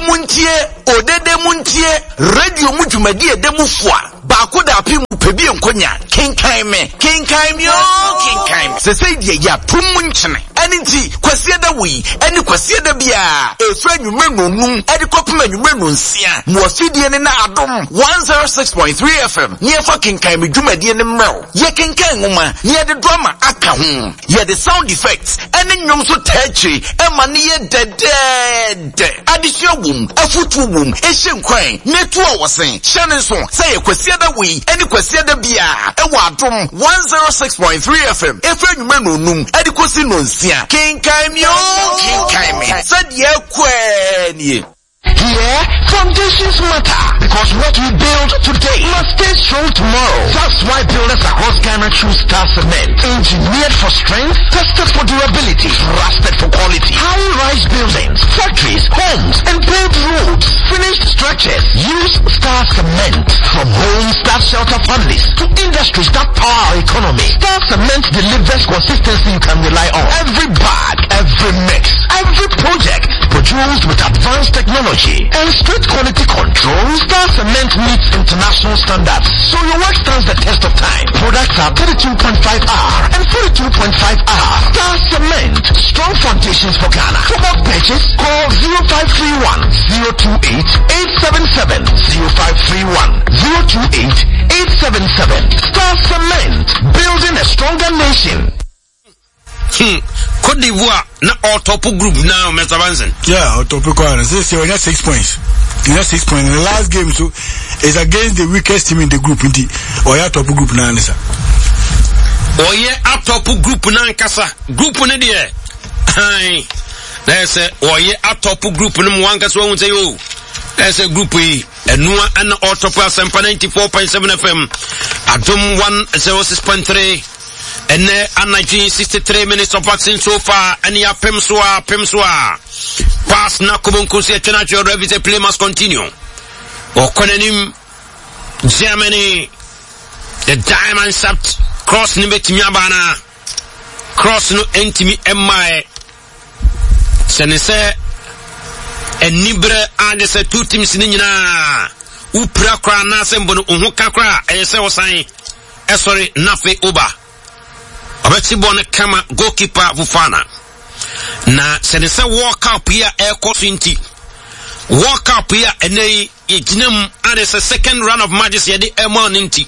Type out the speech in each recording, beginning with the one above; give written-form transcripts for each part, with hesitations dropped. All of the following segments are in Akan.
muntie odede muntie radio mujumadi edemu fua baako da apim pebi enkonya kenkan me se die ya pum nchene enti kwase da wi eni kwase da bia efra nwume nonum edi kopema nwume nonsia mo afidie ne na adom 106.3 FM nie fa kenkan me dwumadi ne mrel ye kenkan ngoma ye de drama aka ho ye de sound effects eni nwom so tachi ema ne ye dede adisua wum afutu wum ehyenkwan netu awosen hyane so say kwase da wi eni kwase da bia e wa adom 106.3 FM efra nwume nonum edi kosi nonsia kenkan me said ye kweni. Here, foundations matter because what we build today must stay strong tomorrow. That's why builders across Ghana choose Star Cement. Engineered for strength, tested for durability, trusted for quality. High-rise buildings, factories, homes, and paved roads. Finished structures. Use Star Cement. From homes that shelter families to industries that power our economy. Star Cement delivers consistency you can rely on. Every bag, every mix, every project produced with advanced technology and strict quality control. Star Cement meets international standards, so your work stands the test of time. Products are 32.5R and 42.5R. Star Cement, strong foundations for Ghana. For more purchase, call 0531 028 877 0531 028 877. Star Cement, building a stronger nation. Cote d'Ivoire na Otopo group now, Mr. Vanson. Yeah, Otopo Kwana. So you have 6 points. You have 6 points. The last game so is against the weakest team in the group. Oya Otopo group na nisa. Oye Otopo group na nkasa. Group ne die. Hai. There's a Oye Otopo group no mwanka so won say yo. There's a group yi. Enua ana Otopo Asempa 94.7 FM. Adom 106.3. And energy 63 minutes of vaccine so far, and ya Pemswa. Pass na Kubunkusi Chenacho Revise play must continue. Okonenim Germany, the diamond sapped cross Nibetimyabana, cross no entimi MI. Senese and Nibre and the 2 teams in Upra Kra Nasembono Uhukakra, and say was saying, sorry, Nafe Uba. Abetibone kama goalkeeper Fufana na senese walk up here air course inti walk up here ene yeginem and the second round of matches here the Emon inti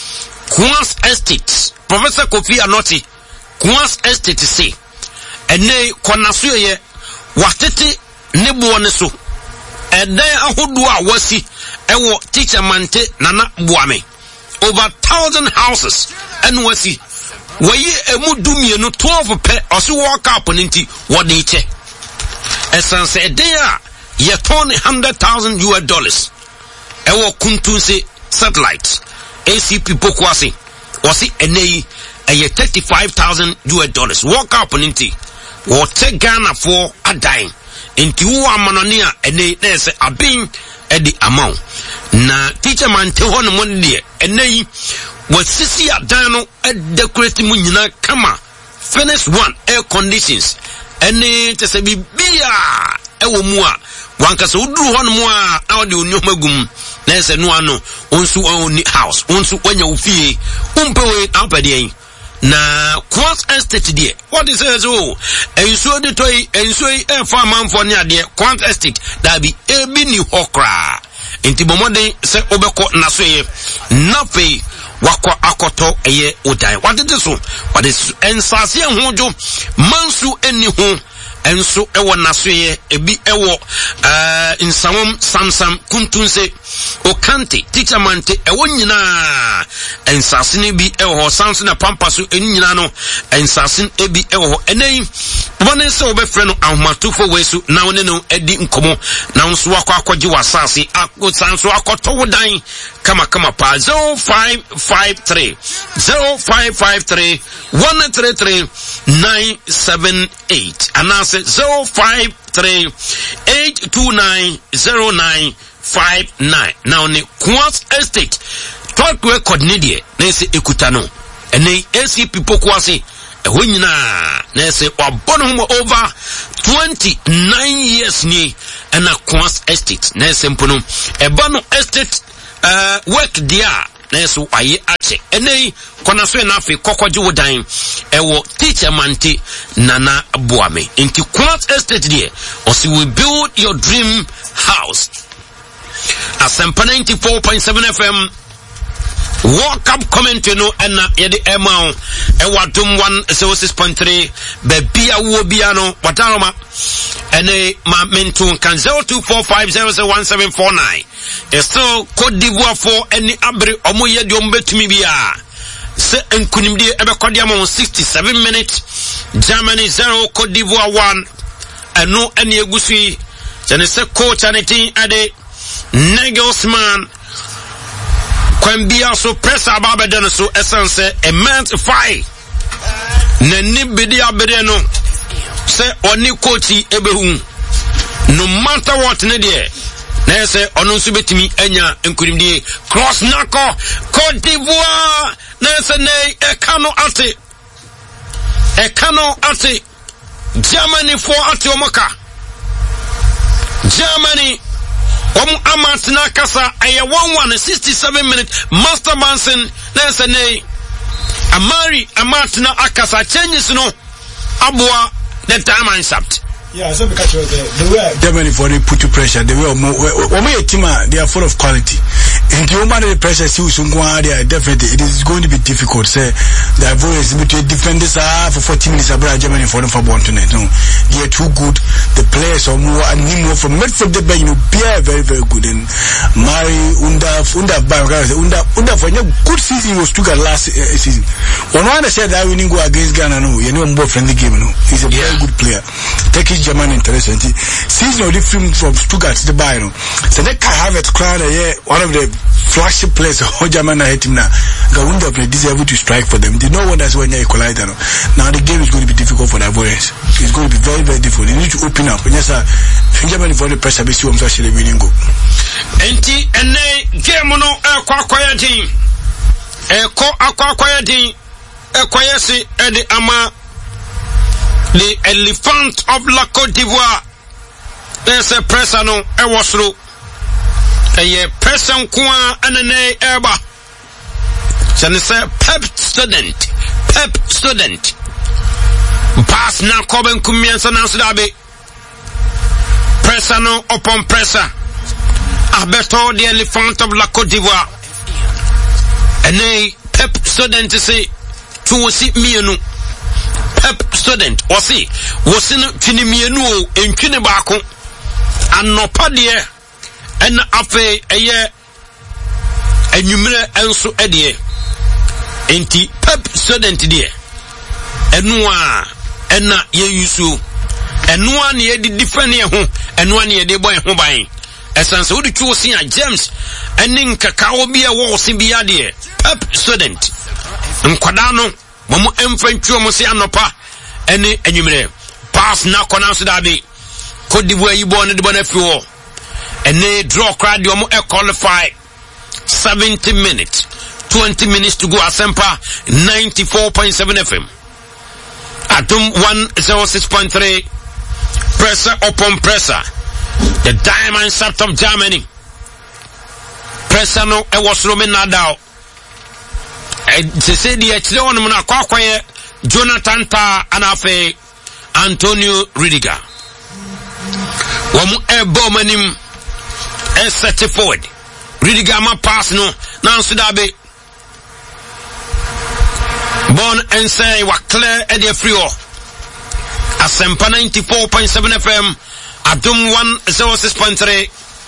Quans Estate Professor Kofi Anoti Quans Estate say ene konaso ye watete nebo ne so ede ahodo a wasi ewo teacher mante nana buame over 1,000 houses and wasi Waye emudumie no 12 pe oso walk up ninti wode che esanse dia ye ton $100,000 ewo kuntunse satellite ACP pokwase osi enei eye $35,000 walk up ninti wo te Ghana for adine enti wo amanone a enei na se abin edi amount na teacher man te hono mon de enei wasisi adano decorate mu nyina kama finish one air conditions ene tesebi bia ewo mu a wankasa uduru hono mu a awde onyomagum na ese no ano onsu oni house onsu wanya ofie umpewe apade na Quant Estate die what is it so ensu de toy ensu e fa manfo ne ade Quant Estate da bi ebi ni hokra enti bomode se obeko naso ye nape wako akoto eye odai what is so what is ensase hojo mansu eni ho enso ewo nasoye ebi ewo insamom samsam kuntunse okante teacher mante ewo nyina ensase ne bi ewo samsam na pampaso eni nyina no ensase ebi ewo enei bone se obefre no ahomatufo wesu na wone no edi nkomo na nso akwaje wasase akosanso akoto wodan kama pa 0553 133 978 anase 0538290959 now ne Quant Estate talk record nedie na se ekutano ene ACP pokwase eho nyina na se wabono over 29 years ni and a Quas Estate na sempono ebano estate work dia na so aye ache enei kona so na afi kokwaje wodan ewo teacher mante nana boame inti Quas Estate there osi we build your dream house. Asempa 94.7 FM World Cup commentary no enna yede emao ewadum 106.3 bebia wo bia no wadaroma ene ma mentu kan 0245001749 so Côte d'Ivoire for any abre omo yede ombetumi bia se enkunimdi ebekodi am 67 minutes Germany 0 Côte d'Ivoire 1 eno ene egusui jene se coach aneti ade Nagelsmann Kwambia so press ababa den so essence a month 5 nani bidi abede no se oni coachi ebehu no matter what ne de na se ono nso betimi anya enkurimdie cross nako Côte d'Ivoire na se nei e kano ate Germany for ate omoka Germany Amatina Kasa, I 167 minutes. Master Manson, there's a name. Amari, Amatina Akasa, changes no. Abua, the time and sapped. Yeah, so because the way Germany for they put you pressure, they were more. They are full of quality. And the woman the pressure, see they are definitely. It is going to be difficult. Say the Ivorians between defenders are for 40 minutes. Abroad Germany for them for born tonight. No, they are too good. The players are more and more from mid from the bench. You know, very very good. And Mari Unda for a good season was took last season. One said that we didn't go against Ghana. No, you know more friendly game. No, he's a very good player. Take German interesting. Season of different from Stuttgart to the Bayern. So they can have it crown one of the flagship players of German hate him now. Gawunda play deserve to strike for them. They know what that's when they collide. Now the game is going to be difficult for the Ivorians. It's going to be very, very difficult. They need to open up. Yes, sir. Germany for the pressure be sure actually winning go. Enti ene game no kwakwaya din. Akwakwaya din. Ekwayesi edi ama the elephant of La Côte d'Ivoire. There's a person no ewosro. A person kwa anane eba. Can say pep student. Pass na koben kumiensa na sudabe. Pressure no upon pressure. Abeto the elephant of La Côte d'Ivoire. Ene pep student say to see mienu. Pep student wasi no twini mienu entwini baako anopa de ena afe eye enwumere enso ede enti pep student de enu a ena ye yusu enu a ne ye di different ye ho enu a ne ye de boy ho ban esanse wo di twu sin a James eni nkakawo bia wo sin bia de pep student nkwada no momo emfantuo mo se anopa ene enwumere pass na kona so dabe Côte d'Ivoire yibo ne de bona fiwo ene draw crowd yo mo qualify 70 minutes 20 minutes to go. Asempa 94.7 FM Atom 106.3 pressure upon pressure. The diamond shaft of Germany pressure no e was Roman Nadal se se di echire onum na kwakwaye Jonathan Ta anafe Antonio Rudiger wamu ebo manim e set forward Rudiger ma pass no na nso dabe bon and say wa clear e dey free Asempa 94.7 FM Adum 106.3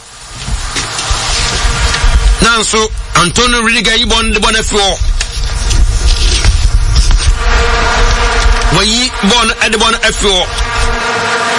Nanso Antonio Rudiger ibon de bonafio wayi bon e de bonafio